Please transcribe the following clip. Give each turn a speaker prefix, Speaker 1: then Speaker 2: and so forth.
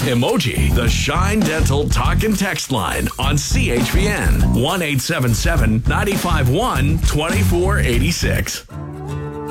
Speaker 1: Emoji, the Shine Dental Talk and Text line on CHPN 1-877-951-2486.